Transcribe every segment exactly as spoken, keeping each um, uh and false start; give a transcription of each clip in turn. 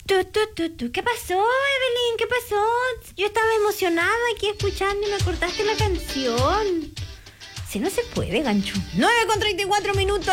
Tu, tu, tu, tu. ¿Qué pasó, Evelyn? ¿Qué pasó? Yo estaba emocionada aquí escuchando y me cortaste la canción. Si no se puede, gancho. nueve con treinta y cuatro minutos.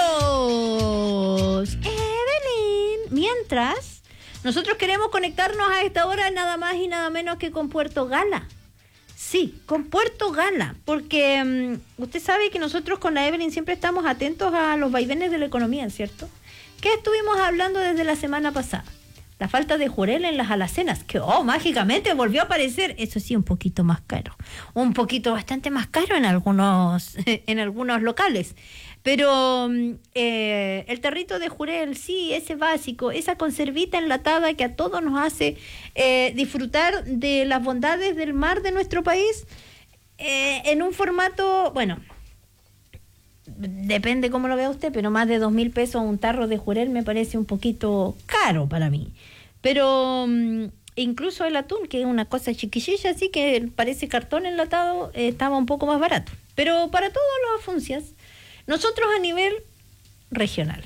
Evelyn, mientras, nosotros queremos conectarnos a esta hora nada más y nada menos que con Puerto Gala. Sí, con Puerto Gala, porque um, usted sabe que nosotros con la Evelyn siempre estamos atentos a los vaivenes de la economía, ¿cierto? ¿Qué estuvimos hablando desde la semana pasada? La falta de jurel en las alacenas, que oh, mágicamente volvió a aparecer. Eso sí, un poquito más caro. Un poquito bastante más caro en algunos, en algunos locales. Pero eh, el tarrito de jurel, sí, ese básico, esa conservita enlatada que a todos nos hace eh, disfrutar de las bondades del mar de nuestro país, eh, en un formato, bueno, depende cómo lo vea usted, pero más de dos mil pesos un tarro de jurel me parece un poquito caro para mí. Pero um, incluso el atún, que es una cosa chiquillilla, así que parece cartón enlatado, eh, estaba un poco más barato. Pero para todas las funciones, nosotros a nivel regional,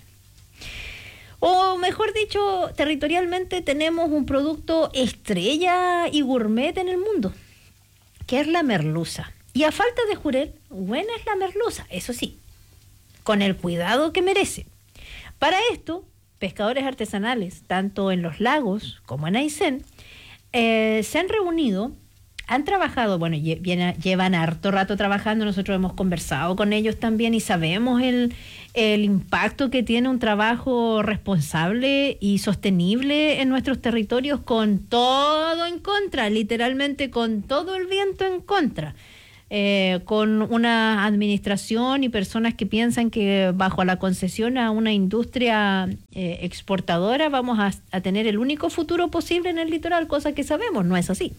o mejor dicho, territorialmente, tenemos un producto estrella y gourmet en el mundo, que es la merluza. Y a falta de jurel, buena es la merluza, eso sí, con el cuidado que merece. Para esto, pescadores artesanales, tanto en los lagos como en Aysén, eh, se han reunido, han trabajado, bueno, lle- llevan harto rato trabajando, nosotros hemos conversado con ellos también y sabemos el, el impacto que tiene un trabajo responsable y sostenible en nuestros territorios, con todo en contra, literalmente con todo el viento en contra. Eh, con una administración y personas que piensan que bajo la concesión a una industria eh, exportadora vamos a, a tener el único futuro posible en el litoral, cosa que sabemos, no es así.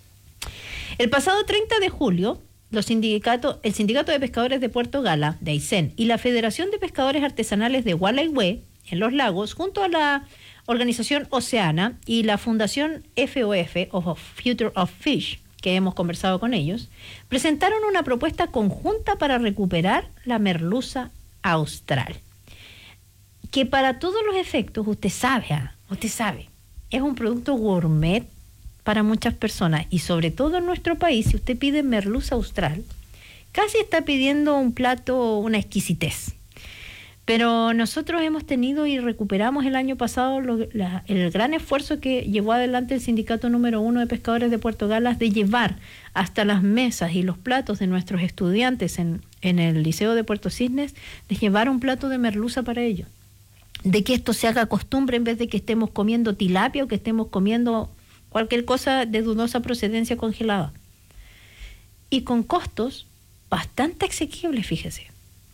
El pasado treinta de julio, los sindicatos, el Sindicato de Pescadores de Puerto Gala, de Aysén, y la Federación de Pescadores Artesanales de Gualeguay, en los lagos, junto a la organización Oceana y la Fundación F O F, of Future of Fish, que hemos conversado con ellos, presentaron una propuesta conjunta para recuperar la merluza austral, que para todos los efectos, usted sabe, ¿eh? usted sabe, es un producto gourmet para muchas personas, y sobre todo en nuestro país, si usted pide merluza austral, casi está pidiendo un plato, una exquisitez. Pero nosotros hemos tenido y recuperamos el año pasado lo, la, el gran esfuerzo que llevó adelante el sindicato número uno de pescadores de Puerto Galas de llevar hasta las mesas y los platos de nuestros estudiantes en, en el Liceo de Puerto Cisnes, de llevar un plato de merluza para ellos. De que esto se haga costumbre en vez de que estemos comiendo tilapia o que estemos comiendo cualquier cosa de dudosa procedencia congelada. Y con costos bastante asequibles, fíjese.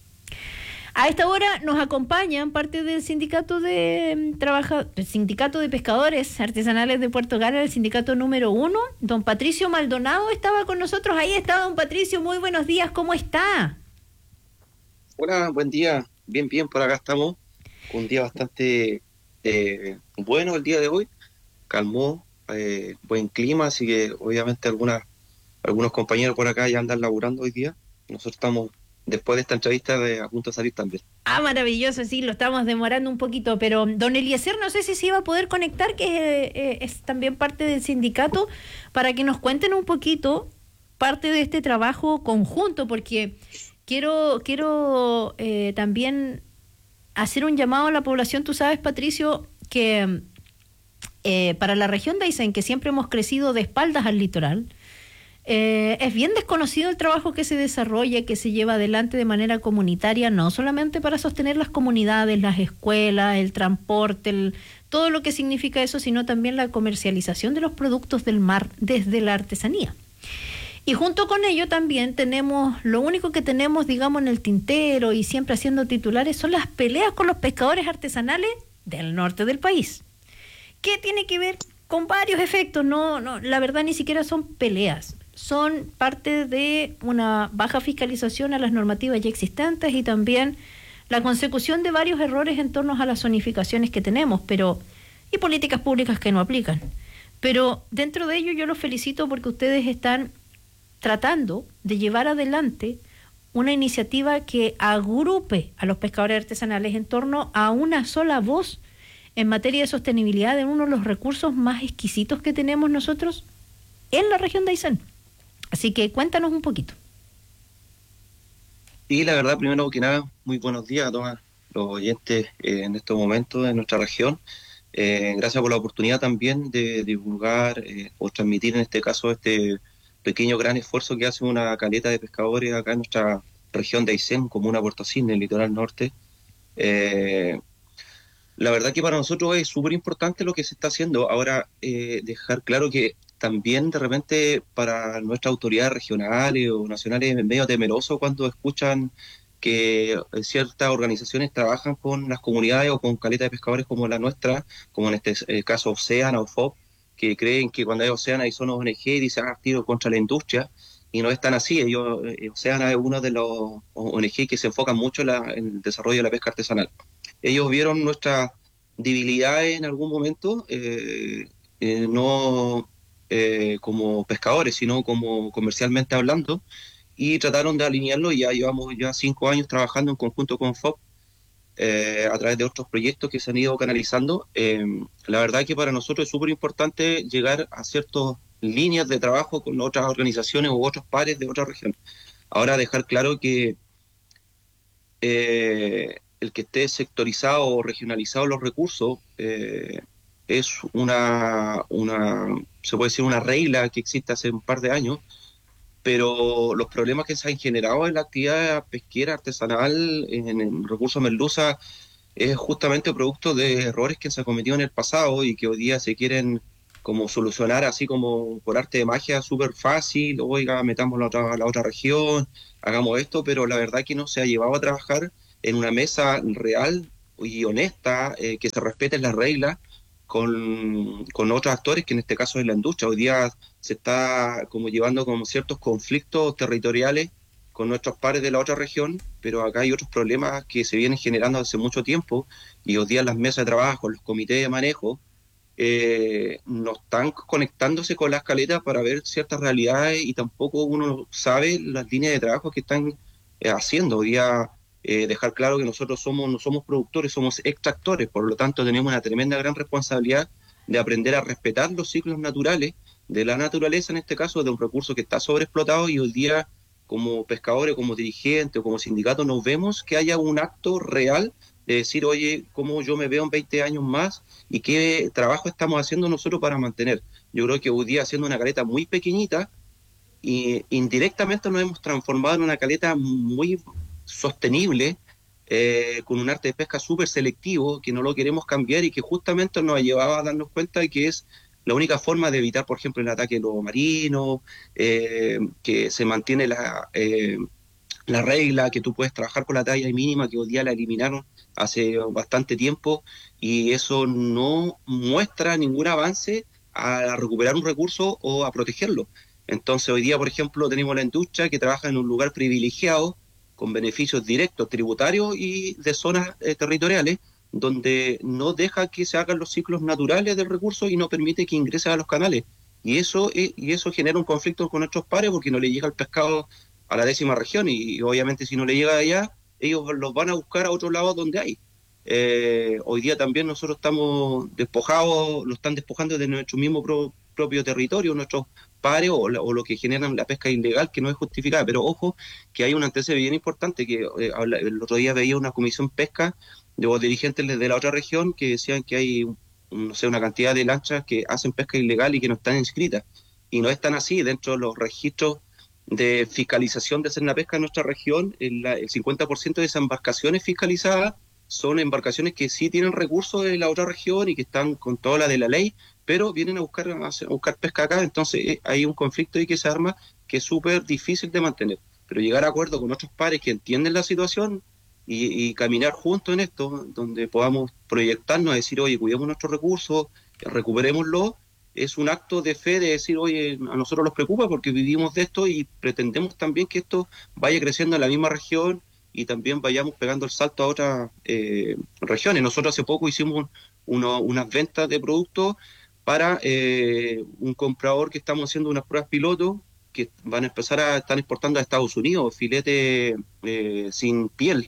A esta hora nos acompañan parte del sindicato de trabaja, del sindicato de pescadores artesanales de Puerto Gala, el sindicato número uno. Don Patricio Maldonado estaba con nosotros. Ahí está don Patricio. Muy buenos días. ¿Cómo está? Hola, buen día. Bien, bien, por acá estamos. Un día bastante eh, bueno el día de hoy. Calmó, eh, buen clima, así que obviamente algunas, algunos compañeros por acá ya andan laburando hoy día. Nosotros estamos, después de esta entrevista, de, a punto de salir también. Ah, maravilloso, sí, lo estamos demorando un poquito, pero don Eliezer, no sé si se iba a poder conectar, que es, eh, es también parte del sindicato, para que nos cuenten un poquito parte de este trabajo conjunto, porque quiero, quiero eh, también hacer un llamado a la población. Tú sabes, Patricio, que eh, para la región de Aysén, que siempre hemos crecido de espaldas al litoral, Eh, es bien desconocido el trabajo que se desarrolla, que se lleva adelante de manera comunitaria, no solamente para sostener las comunidades, las escuelas, el transporte, el, todo lo que significa eso, sino también la comercialización de los productos del mar desde la artesanía. Y junto con ello también tenemos, lo único que tenemos, digamos, en el tintero y siempre haciendo titulares, son las peleas con los pescadores artesanales del norte del país. ¿Qué tiene que ver? Con varios efectos, no, no, la verdad ni siquiera son peleas. Son parte de una baja fiscalización a las normativas ya existentes y también la consecución de varios errores en torno a las zonificaciones que tenemos, pero y políticas públicas que no aplican. Pero dentro de ello yo los felicito porque ustedes están tratando de llevar adelante una iniciativa que agrupe a los pescadores artesanales en torno a una sola voz en materia de sostenibilidad de uno de los recursos más exquisitos que tenemos nosotros en la región de Aysén. Así que cuéntanos un poquito. Y la verdad, primero que nada, muy buenos días a todos los oyentes eh, en estos momentos de nuestra región. Eh, gracias por la oportunidad también de divulgar eh, o transmitir en este caso este pequeño gran esfuerzo que hace una caleta de pescadores acá en nuestra región de Aysén, comuna Puerto Cisne, el litoral norte. Eh, la verdad que para nosotros es súper importante lo que se está haciendo. Ahora, eh, dejar claro que también de repente para nuestras autoridades regionales o nacionales es medio temeroso cuando escuchan que eh, ciertas organizaciones trabajan con las comunidades o con caletas de pescadores como la nuestra, como en este eh, caso Oceana o F O P, que creen que cuando hay Oceana y son O N G y dicen, ah, tiro contra la industria, y no es tan así. Ellos, eh, Oceana es uno de los O N G que se enfocan mucho en, la, en el desarrollo de la pesca artesanal. Ellos vieron nuestras debilidades en algún momento, eh, eh, no eh, como pescadores, sino como comercialmente hablando, y trataron de alinearlo y ya llevamos ya cinco años trabajando en conjunto con F O P eh, a través de otros proyectos que se han ido canalizando. Eh, la verdad que para nosotros es súper importante llegar a ciertas líneas de trabajo con otras organizaciones u otros pares de otras regiones. Ahora dejar claro que eh, el que esté sectorizado o regionalizado los recursos eh, es una, una, se puede decir una regla que existe hace un par de años, pero los problemas que se han generado en la actividad pesquera artesanal en el recurso merluza es justamente producto de errores que se han cometido en el pasado y que hoy día se quieren como solucionar así como por arte de magia súper fácil. Oiga, metamos la otra, la otra región, hagamos esto, pero la verdad que no se ha llevado a trabajar en una mesa real y honesta, eh, que se respeten las reglas con, con otros actores, que en este caso es la industria. Hoy día se está como llevando como ciertos conflictos territoriales con nuestros pares de la otra región, pero acá hay otros problemas que se vienen generando hace mucho tiempo y hoy día las mesas de trabajo, los comités de manejo, eh, no están conectándose con las caletas para ver ciertas realidades y tampoco uno sabe las líneas de trabajo que están eh, haciendo. Hoy día eh, dejar claro que nosotros somos no somos productores, somos extractores, por lo tanto tenemos una tremenda gran responsabilidad de aprender a respetar los ciclos naturales de la naturaleza, en este caso de un recurso que está sobreexplotado, y hoy día como pescadores, como dirigentes o como sindicatos nos vemos que haya un acto real de decir, oye, ¿cómo yo me veo en veinte años más y qué trabajo estamos haciendo nosotros para mantener? Yo creo que hoy día, haciendo una caleta muy pequeñita, y indirectamente nos hemos transformado en una caleta muy sostenible, eh, con un arte de pesca súper selectivo, que no lo queremos cambiar y que justamente nos ha llevado a darnos cuenta de que es la única forma de evitar, por ejemplo, el ataque de lobo marino, eh, que se mantiene la, eh, la regla, que tú puedes trabajar con la talla mínima, que hoy día la eliminaron hace bastante tiempo, y eso no muestra ningún avance a recuperar un recurso o a protegerlo. Entonces hoy día, por ejemplo, tenemos la industria que trabaja en un lugar privilegiado, con beneficios directos, tributarios y de zonas eh, territoriales, donde no deja que se hagan los ciclos naturales del recurso y no permite que ingrese a los canales. Y eso, eh, y eso genera un conflicto con nuestros pares porque no le llega el pescado a la décima región y, y obviamente si no le llega de allá, ellos los van a buscar a otro lado donde hay. Eh, hoy día también nosotros estamos despojados, lo están despojando de nuestro mismo pro, propio territorio, nuestros pares o, la, o lo que generan la pesca ilegal que no es justificada. Pero ojo, que hay un antecedente bien importante, que eh, habla, el otro día veía una comisión pesca de los dirigentes de la otra región que decían que hay, no sé, una cantidad de lanchas que hacen pesca ilegal y que no están inscritas. Y no es tan así. Dentro de los registros de fiscalización de hacer pesca en nuestra región, el, el cincuenta por ciento de esas embarcaciones fiscalizadas son embarcaciones que sí tienen recursos de la otra región y que están con toda la de la ley, pero vienen a buscar, a buscar pesca acá. Entonces eh, hay un conflicto ahí que se arma que es súper difícil de mantener. Pero llegar a acuerdo con otros pares que entienden la situación y, y caminar juntos en esto, donde podamos proyectarnos a decir, oye, cuidemos nuestros recursos, recuperémoslo, es un acto de fe de decir, oye, a nosotros nos preocupa porque vivimos de esto y pretendemos también que esto vaya creciendo en la misma región y también vayamos pegando el salto a otras eh, regiones. Nosotros hace poco hicimos uno, unas ventas de productos para eh, un comprador que estamos haciendo unas pruebas piloto que van a empezar a estar exportando a Estados Unidos, filete eh, sin piel,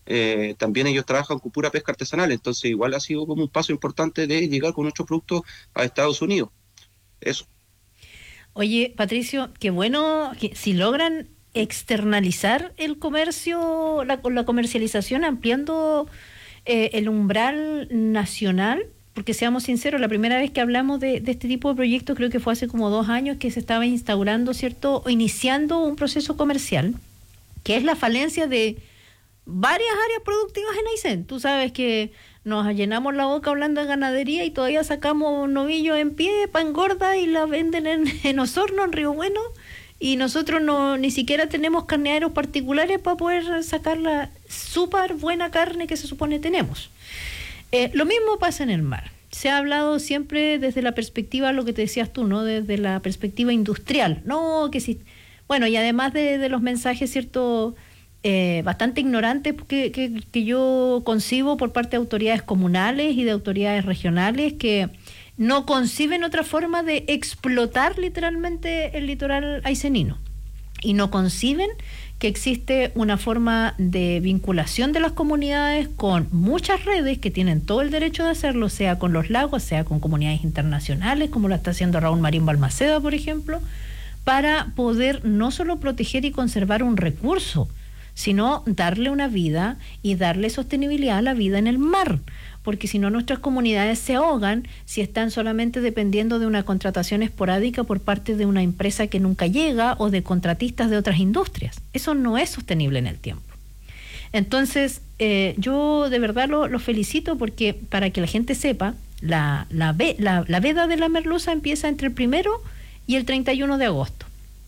eh, también ellos trabajan con pura pesca artesanal, entonces igual ha sido como un paso importante de llegar con nuestros productos a Estados Unidos. Eso. Oye, Patricio, qué bueno que si logran externalizar el comercio, la, la comercialización, ampliando eh, el umbral nacional, porque seamos sinceros, la primera vez que hablamos de, de este tipo de proyectos creo que fue hace como dos años que se estaba instaurando, ¿cierto?, o iniciando un proceso comercial, que es la falencia de varias áreas productivas en Aysén. Tú sabes que nos llenamos la boca hablando de ganadería y todavía sacamos novillos en pie, pan gorda, y la venden en, en Osorno, en Río Bueno, y nosotros no ni siquiera tenemos carneaderos particulares para poder sacar la súper buena carne que se supone tenemos. Eh, lo mismo pasa en el mar. Se ha hablado siempre desde la perspectiva, lo que te decías tú, ¿no?, desde la perspectiva industrial. No, que si... Bueno, y además de, de los mensajes, ¿cierto?, Eh, bastante ignorantes que, que, que yo concibo por parte de autoridades comunales y de autoridades regionales que no conciben otra forma de explotar literalmente el litoral aycenino, y no conciben que existe una forma de vinculación de las comunidades con muchas redes que tienen todo el derecho de hacerlo, sea con los lagos, sea con comunidades internacionales, como lo está haciendo Raúl Marín Balmaceda, por ejemplo, para poder no solo proteger y conservar un recurso, sino darle una vida y darle sostenibilidad a la vida en el mar, porque si no nuestras comunidades se ahogan si están solamente dependiendo de una contratación esporádica por parte de una empresa que nunca llega o de contratistas de otras industrias. Eso no es sostenible en el tiempo. Entonces, eh, yo de verdad lo, lo felicito, porque para que la gente sepa, la, la, la, la veda de la merluza empieza entre el primero y el treinta y uno de agosto.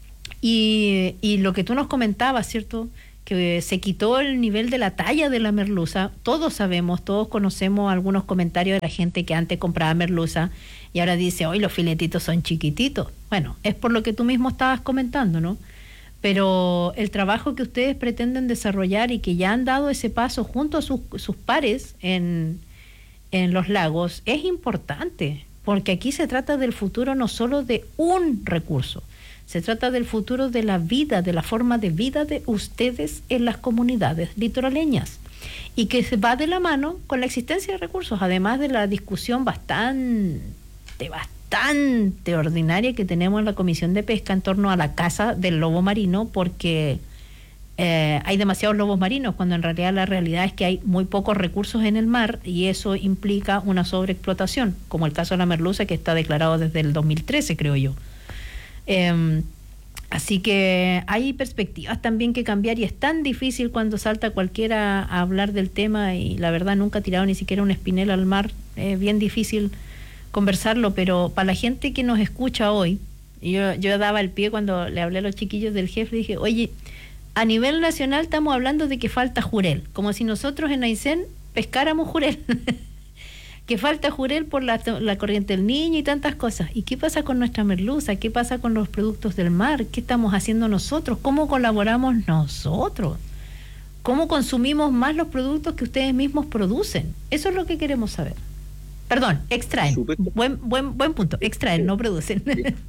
Y, y lo que tú nos comentabas, ¿cierto?, que se quitó el nivel de la talla de la merluza. Todos sabemos, todos conocemos algunos comentarios de la gente que antes compraba merluza y ahora dice, hoy los filetitos son chiquititos. Bueno, es por lo que tú mismo estabas comentando, ¿no? Pero el trabajo que ustedes pretenden desarrollar y que ya han dado ese paso junto a sus, sus pares en, en los lagos es importante, porque aquí se trata del futuro no solo de un recurso, se trata del futuro de la vida, de la forma de vida de ustedes en las comunidades litoraleñas, y que se va de la mano con la existencia de recursos, además de la discusión bastante, bastante ordinaria que tenemos en la Comisión de Pesca en torno a la caza del lobo marino, porque eh, hay demasiados lobos marinos, cuando en realidad la realidad es que hay muy pocos recursos en el mar, y eso implica una sobreexplotación, como el caso de la merluza, que está declarado desde el dos mil trece, creo yo. Eh, así que hay perspectivas también que cambiar, y es tan difícil cuando salta cualquiera a hablar del tema, y la verdad nunca ha tirado ni siquiera un espinel al mar, es bien difícil conversarlo. Pero para la gente que nos escucha hoy, yo, yo daba el pie cuando le hablé a los chiquillos del jefe, dije, oye, a nivel nacional estamos hablando de que falta jurel, como si nosotros en Aysén pescáramos jurel. Que falta jurel por la, la corriente del Niño y tantas cosas. ¿Y qué pasa con nuestra merluza? ¿Qué pasa con los productos del mar? ¿Qué estamos haciendo nosotros? ¿Cómo colaboramos nosotros? ¿Cómo consumimos más los productos que ustedes mismos producen? Eso es lo que queremos saber. Perdón, extraen. Super. Buen, buen, buen punto. Extraen, no producen.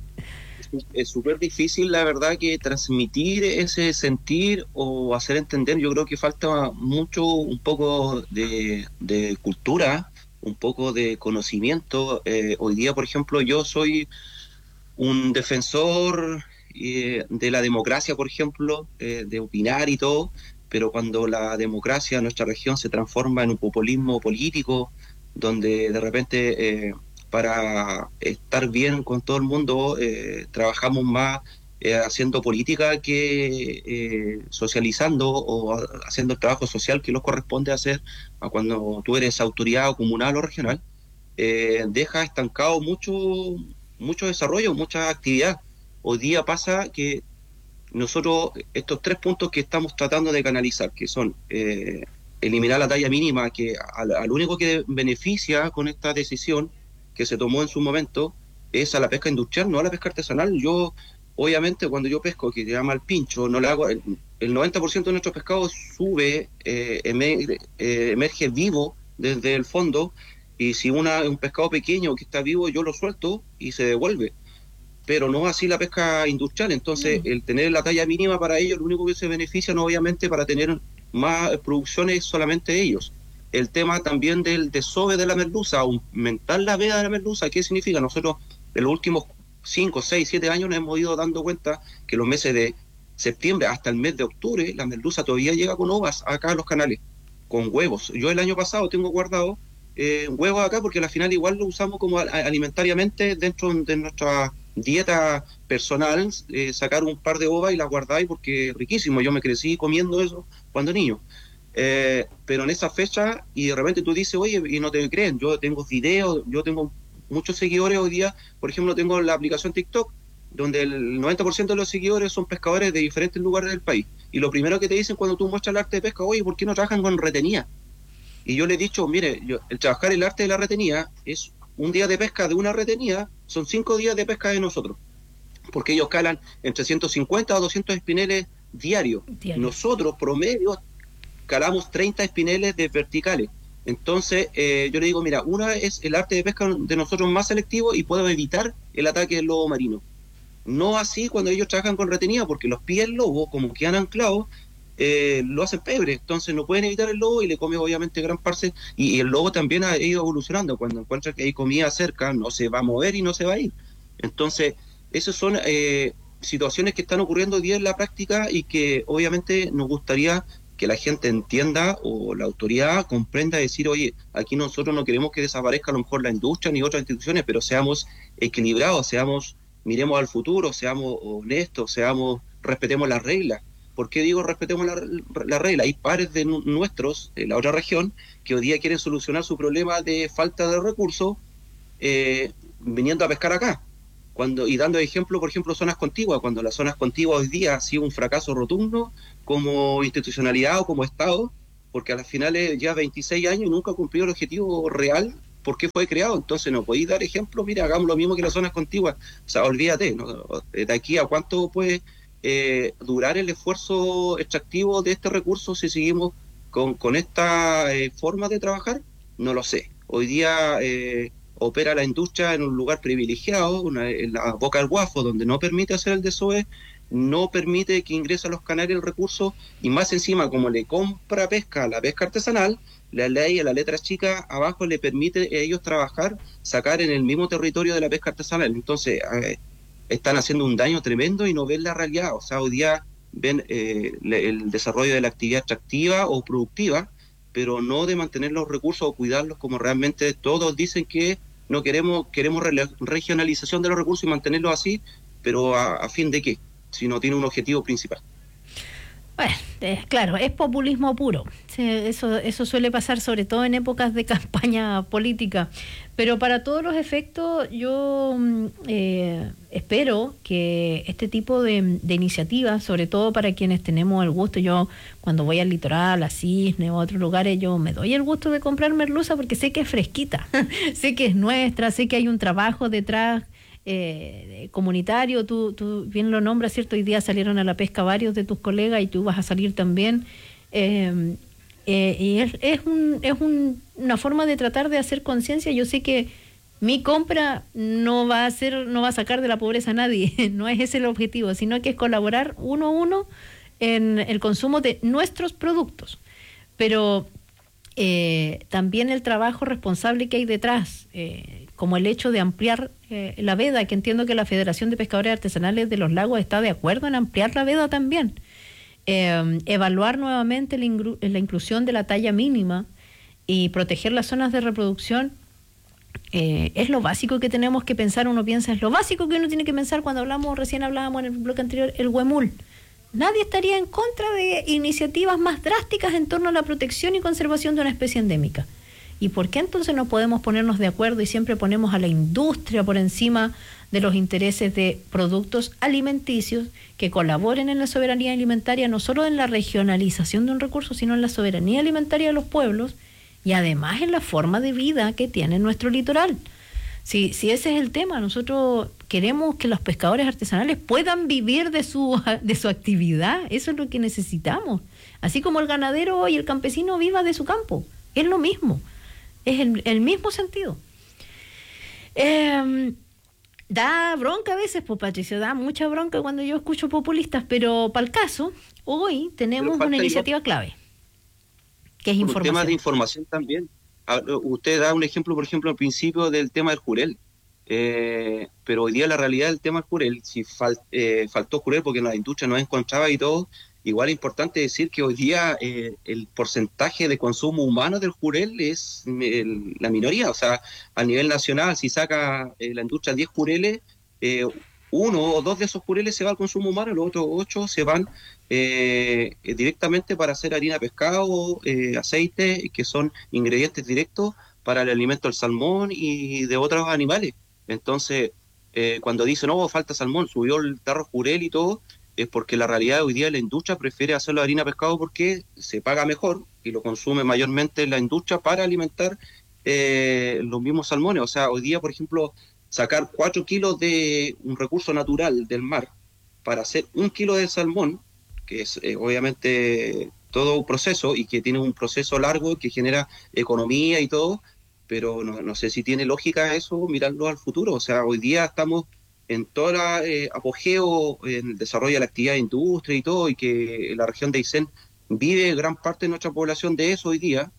Es súper difícil, la verdad, que transmitir ese sentir o hacer entender. Yo creo que falta mucho, un poco de, de cultura, un poco de conocimiento. Eh, hoy día, por ejemplo, yo soy un defensor eh, de la democracia, por ejemplo, eh, de opinar y todo, pero cuando la democracia en nuestra región se transforma en un populismo político, donde de repente eh, para estar bien con todo el mundo eh, trabajamos más eh, haciendo política que eh, socializando o a, haciendo el trabajo social que nos corresponde hacer a cuando tú eres autoridad comunal o regional, eh, deja estancado mucho, mucho desarrollo, mucha actividad. Hoy día pasa que nosotros, estos tres puntos que estamos tratando de canalizar, que son eh, eliminar la talla mínima, que al, al único que beneficia con esta decisión que se tomó en su momento es a la pesca industrial, no a la pesca artesanal. Yo, obviamente, cuando yo pesco, que se llama el pincho, no le hago, el, el noventa por ciento de nuestros pescados sube, eh, emerge, eh, emerge vivo desde el fondo, y si una, un pescado pequeño que está vivo, yo lo suelto y se devuelve. Pero no así la pesca industrial. Entonces, mm. el tener la talla mínima para ellos, lo único que se beneficia, no obviamente para tener más producciones solamente ellos. El tema también del desove de la merluza, aumentar la veda de la merluza, ¿qué significa? Nosotros en los últimos cinco, seis, siete años nos hemos ido dando cuenta que los meses de septiembre hasta el mes de octubre, la merluza todavía llega con ovas acá a los canales, con huevos. Yo el año pasado tengo guardado eh, huevos acá porque al final igual lo usamos como a, a, alimentariamente dentro de nuestra dieta personal, eh, sacar un par de ovas y las guardáis porque es riquísimo. Yo me crecí comiendo eso cuando niño. Eh, pero en esa fecha, y de repente tú dices, oye, y no te creen, yo tengo videos, yo tengo muchos seguidores hoy día, por ejemplo, tengo la aplicación TikTok, donde el noventa por ciento de los seguidores son pescadores de diferentes lugares del país. Y lo primero que te dicen cuando tú muestras el arte de pesca, oye, ¿por qué no trabajan con retenía? Y yo le he dicho, mire, yo, el trabajar el arte de la retenía es un día de pesca de una retenía, son cinco días de pesca de nosotros, porque ellos calan entre ciento cincuenta a doscientos espineles diarios. Diario. Nosotros, promedio, calamos treinta espineles de verticales. Entonces, eh, yo le digo, mira, una es el arte de pesca de nosotros más selectivo y puedo evitar el ataque del lobo marino. No así cuando ellos trabajan con retenida, porque los pies del lobo, como quedan anclados, eh, lo hacen pebre, entonces no pueden evitar el lobo y le come obviamente gran parte, y, y el lobo también ha ido evolucionando, cuando encuentra que hay comida cerca, no se va a mover y no se va a ir. Entonces, esas son eh, situaciones que están ocurriendo hoy día en la práctica y que obviamente nos gustaría que la gente entienda o la autoridad comprenda, decir, oye, aquí nosotros no queremos que desaparezca a lo mejor la industria ni otras instituciones, pero seamos equilibrados, seamos, miremos al futuro, seamos honestos, seamos, respetemos las reglas. ¿Por qué digo respetemos la, la regla? Hay pares de nuestros, en la otra región, que hoy día quieren solucionar su problema de falta de recursos eh, viniendo a pescar acá. Cuando, y dando ejemplo, por ejemplo, zonas contiguas, cuando las zonas contiguas hoy día han sido un fracaso rotundo como institucionalidad o como Estado, porque al final ya veintiséis años y nunca cumplió el objetivo real por qué fue creado. Entonces no podéis dar ejemplo, mira, hagamos lo mismo que las zonas contiguas. O sea, olvídate, ¿no? De aquí a cuánto puede eh, durar el esfuerzo extractivo de este recurso si seguimos con, con esta eh, forma de trabajar, no lo sé. Hoy día eh, opera la industria en un lugar privilegiado, una, en la boca del Guafo, donde no permite hacer el desove, no permite que ingrese a los canales el recurso, y más encima, como le compra pesca a la pesca artesanal, la ley a la letra chica abajo le permite a ellos trabajar, sacar en el mismo territorio de la pesca artesanal. Entonces, eh, están haciendo un daño tremendo y no ven la realidad. O sea, hoy día ven eh, el desarrollo de la actividad extractiva o productiva, pero no de mantener los recursos o cuidarlos como realmente todos dicen que no queremos, queremos re regionalización de los recursos y mantenerlos así, pero a, a fin de qué, si no tiene un objetivo principal. Bueno, eh, claro, es populismo puro. Sí, eso, eso suele pasar sobre todo en épocas de campaña política. Pero para todos los efectos, yo eh, espero que este tipo de, de iniciativas, sobre todo para quienes tenemos el gusto, yo cuando voy al litoral, a Cisne o a otros lugares, yo me doy el gusto de comprar merluza porque sé que es fresquita, sé que es nuestra, sé que hay un trabajo detrás Eh, comunitario, tú, tú bien lo nombras, ¿cierto? Hoy día salieron a la pesca varios de tus colegas y tú vas a salir también. Eh, eh, y es, es, un, es un, una forma de tratar de hacer conciencia. Yo sé que mi compra no va a hacer, no va a sacar de la pobreza a nadie, no es ese el objetivo, sino que es colaborar uno a uno en el consumo de nuestros productos. Pero eh, también el trabajo responsable que hay detrás, eh, como el hecho de ampliar eh, la veda, que entiendo que la Federación de Pescadores Artesanales de los Lagos está de acuerdo en ampliar la veda también. Eh, evaluar nuevamente la, ingru- la inclusión de la talla mínima y proteger las zonas de reproducción eh, es lo básico que tenemos que pensar. Uno piensa, es lo básico que uno tiene que pensar cuando hablamos, recién hablábamos en el bloque anterior, el huemul. Nadie estaría en contra de iniciativas más drásticas en torno a la protección y conservación de una especie endémica. ¿Y por qué entonces no podemos ponernos de acuerdo y siempre ponemos a la industria por encima de los intereses de productos alimenticios que colaboren en la soberanía alimentaria, no solo en la regionalización de un recurso, sino en la soberanía alimentaria de los pueblos y además en la forma de vida que tiene nuestro litoral? Si, si ese es el tema, nosotros queremos que los pescadores artesanales puedan vivir de su, de su actividad, eso es lo que necesitamos. Así como el ganadero y el campesino viva de su campo, es lo mismo. Es el, el mismo sentido. Eh, da bronca a veces, pues Patricio, da mucha bronca cuando yo escucho populistas, pero para el caso, hoy tenemos una iniciativa clave. que es por un tema información. de información también. Ah, usted da un ejemplo, por ejemplo, al principio del tema del jurel, eh, pero hoy día la realidad del tema del jurel, si fal, eh, faltó jurel porque en la industria no encontraba y todo, igual es importante decir que hoy día eh, el porcentaje de consumo humano del jurel es el, la minoría, o sea, a nivel nacional, si saca eh, la industria diez jureles, eh, uno o dos de esos jureles se va al consumo humano, los otros ocho se van eh, directamente para hacer harina de pescado, eh, aceite, que son ingredientes directos para el alimento del salmón y de otros animales. Entonces, eh, cuando dicen, no, falta salmón, subió el tarro jurel y todo, es porque la realidad hoy día la industria prefiere hacerlo de harina de pescado porque se paga mejor y lo consume mayormente la industria para alimentar eh, los mismos salmones. O sea, hoy día, por ejemplo, sacar cuatro kilos de un recurso natural del mar para hacer un kilo de salmón, que es eh, obviamente todo un proceso y que tiene un proceso largo que genera economía y todo, pero no, no sé si tiene lógica eso mirarlo al futuro. O sea, hoy día estamos en todo el eh, apogeo en el desarrollo de la actividad de industria y todo, y que la región de Aysén vive gran parte de nuestra población de eso hoy día.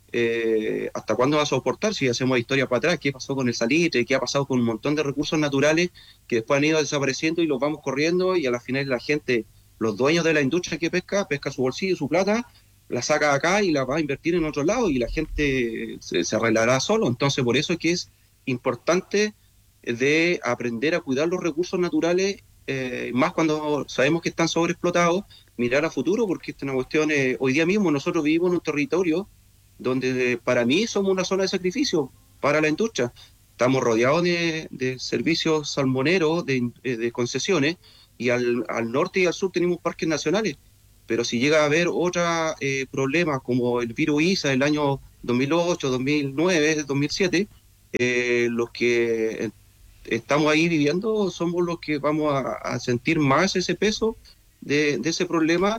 Eh, ¿hasta cuándo va a soportar? Si hacemos historia para atrás, ¿qué pasó con el salitre? ¿Qué ha pasado con un montón de recursos naturales que después han ido desapareciendo y los vamos corriendo y a la final la gente, los dueños de la industria que pesca, pesca su bolsillo, su plata, la saca acá y la va a invertir en otro lado y la gente se, se arreglará solo? Entonces, por eso es que es importante de aprender a cuidar los recursos naturales, eh, más cuando sabemos que están sobreexplotados, mirar a futuro, porque esta es una cuestión, eh, hoy día mismo nosotros vivimos en un territorio donde eh, para mí somos una zona de sacrificio para la industria. Estamos rodeados de, de servicios salmoneros, de, de concesiones, y al, al norte y al sur tenemos parques nacionales. Pero si llega a haber otros eh, problemas como el virus I S A del año dos mil ocho, dos mil nueve, dos mil siete, eh, los que estamos ahí viviendo somos los que vamos a, a sentir más ese peso de, de ese problema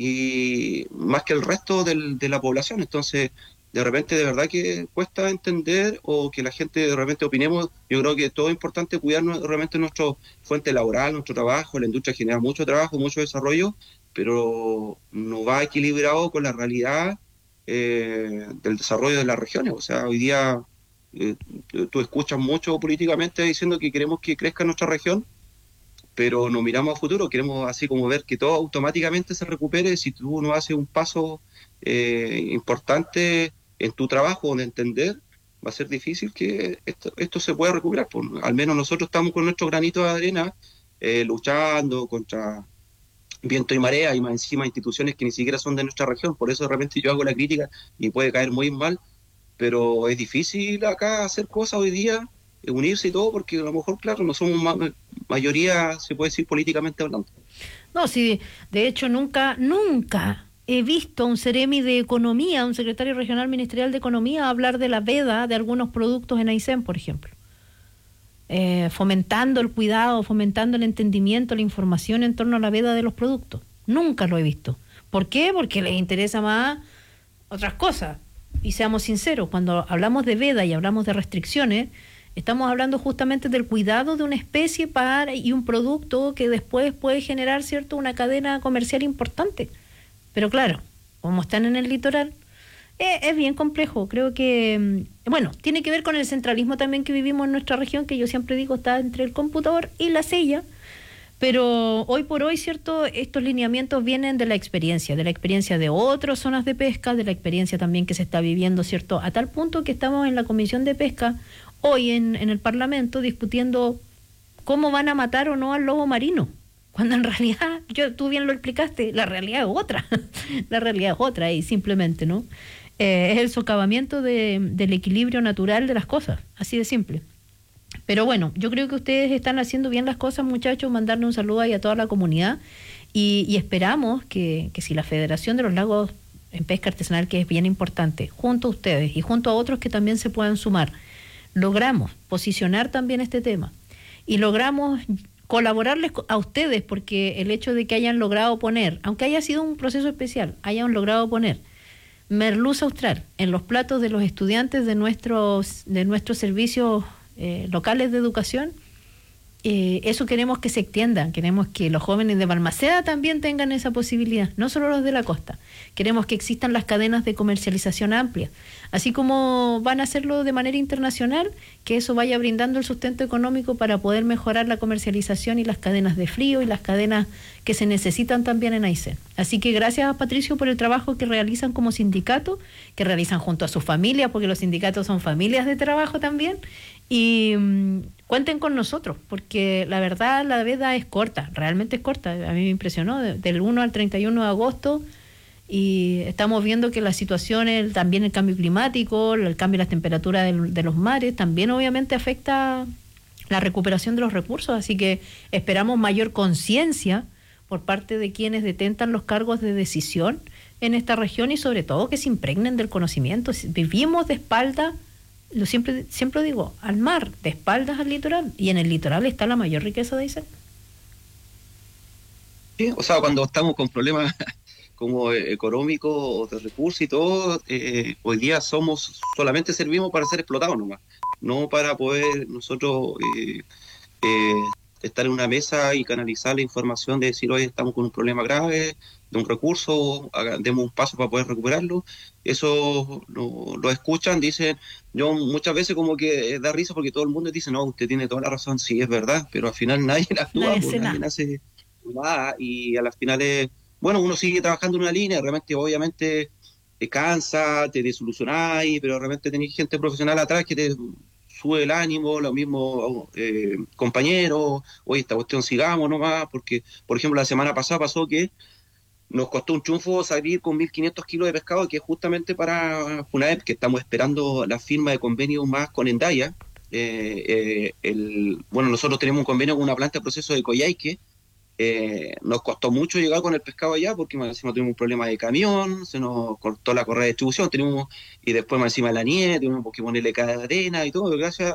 y más que el resto del, de la población. Entonces, de repente, de verdad que cuesta entender o que la gente de repente opinemos. Yo creo que todo es importante cuidar de repente nuestra fuente laboral, nuestro trabajo. La industria genera mucho trabajo, mucho desarrollo, pero no va equilibrado con la realidad eh, del desarrollo de las regiones. O sea, hoy día eh, tú escuchas mucho políticamente diciendo que queremos que crezca nuestra región, pero no miramos a futuro, queremos así como ver que todo automáticamente se recupere. Si tú no haces un paso eh, importante en tu trabajo de entender, va a ser difícil que esto, esto se pueda recuperar. Pues, al menos nosotros estamos con nuestro granito de arena eh, luchando contra viento y marea, y más encima instituciones que ni siquiera son de nuestra región. Por eso de repente yo hago la crítica y puede caer muy mal, pero es difícil acá hacer cosas hoy día, unirse y todo, porque a lo mejor, claro, no somos ma mayoría, se puede decir, políticamente hablando. No, sí, de hecho nunca, nunca he visto a un seremi de Economía, un secretario regional ministerial de Economía, hablar de la veda de algunos productos en Aysén, por ejemplo. Eh, fomentando el cuidado, fomentando el entendimiento, la información en torno a la veda de los productos. Nunca lo he visto. ¿Por qué? Porque les interesa más otras cosas. Y seamos sinceros, cuando hablamos de veda y hablamos de restricciones, estamos hablando justamente del cuidado de una especie para y un producto que después puede generar, ¿cierto?, una cadena comercial importante. Pero claro, como están en el litoral, eh, es bien complejo. Creo que, bueno, tiene que ver con el centralismo también que vivimos en nuestra región, que yo siempre digo está entre el computador y la silla. Pero hoy por hoy, ¿cierto?, estos lineamientos vienen de la experiencia, de la experiencia de otras zonas de pesca, de la experiencia también que se está viviendo, ¿cierto?, a tal punto que estamos en la Comisión de Pesca hoy en, en el Parlamento discutiendo cómo van a matar o no al lobo marino, cuando en realidad, yo tú bien lo explicaste, la realidad es otra, la realidad es otra y simplemente, ¿no? Eh, es el socavamiento de, del equilibrio natural de las cosas, así de simple. Pero bueno, yo creo que ustedes están haciendo bien las cosas, muchachos, mandarle un saludo ahí a toda la comunidad y, y esperamos que, que si la Federación de los Lagos en Pesca Artesanal, que es bien importante, junto a ustedes y junto a otros que también se puedan sumar, logramos posicionar también este tema y logramos colaborarles a ustedes, porque el hecho de que hayan logrado poner, aunque haya sido un proceso especial, hayan logrado poner merluza austral en los platos de los estudiantes de nuestros, de nuestros servicios eh, locales de educación, eh, eso queremos que se extienda, queremos que los jóvenes de Balmaceda también tengan esa posibilidad, no solo los de la costa. Queremos que existan las cadenas de comercialización amplias, así como van a hacerlo de manera internacional, que eso vaya brindando el sustento económico para poder mejorar la comercialización y las cadenas de frío y las cadenas que se necesitan también en Aysén. Así que gracias, Patricio, por el trabajo que realizan como sindicato, que realizan junto a sus familias, porque los sindicatos son familias de trabajo también, y mmm, cuenten con nosotros, porque la verdad la veda es corta, realmente es corta. A mí me impresionó, de, del uno al treinta y uno de agosto, y estamos viendo que la situación, el, también el cambio climático, el cambio de las temperaturas de, de los mares, también obviamente afecta la recuperación de los recursos, así que esperamos mayor conciencia por parte de quienes detentan los cargos de decisión en esta región y sobre todo que se impregnen del conocimiento. Vivimos de espaldas, lo siempre, siempre digo, al mar, de espaldas al litoral, y en el litoral está la mayor riqueza de Aysén. Sí, o sea, cuando estamos con problemas como económicos o de recursos y todo, eh, hoy día somos, solamente servimos para ser explotados nomás, no para poder nosotros eh, eh, estar en una mesa y canalizar la información de decir, hoy estamos con un problema grave, de un recurso, haga, demos un paso para poder recuperarlo. Eso lo, lo escuchan, dicen, yo muchas veces como que da risa porque todo el mundo dice, no, usted tiene toda la razón, sí, es verdad, pero al final nadie la actúa, Nadie pues, hace nadie nada. hace nada, y a las finales, bueno, uno sigue trabajando en una línea, realmente obviamente te cansa, te desilusionáis, pero realmente tenéis gente profesional atrás que te sube el ánimo, los mismos eh, compañeros, oye, esta cuestión sigamos nomás, porque, por ejemplo, la semana pasada pasó que nos costó un triunfo salir con mil quinientos kilos de pescado, que es justamente para FUNAEP, que estamos esperando la firma de convenio más con Endaya. Eh, eh, el, bueno, nosotros tenemos un convenio con una planta de proceso de Coyhaique. Eh, nos costó mucho llegar con el pescado allá porque más encima tuvimos un problema de camión, se nos cortó la correa de distribución, tenemos, y después más encima la nieve, tuvimos que ponerle cadena y todo, gracias